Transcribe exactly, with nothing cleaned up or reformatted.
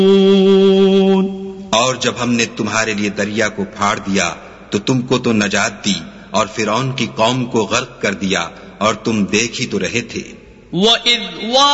और जब हमने तुम्हारे लिए दरिया को फाड़ दिया तो तुमको तो नजात दी और फिरौन की कौम को गर्क कर दिया और तुम देख ही तो रहे थे।